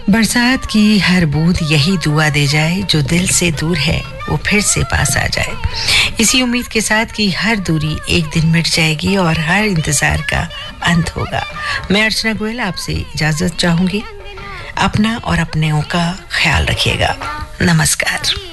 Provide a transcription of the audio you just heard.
बरसात की हर बूंद यही दुआ दे जाए, जो दिल से दूर है वो फिर से पास आ जाए। इसी उम्मीद के साथ कि हर दूरी एक दिन मिट जाएगी और हर इंतजार का अंत होगा। मैं अर्चना गोयल आपसे इजाजत चाहूंगी। अपना और अपनों का ख्याल रखिएगा। नमस्कार।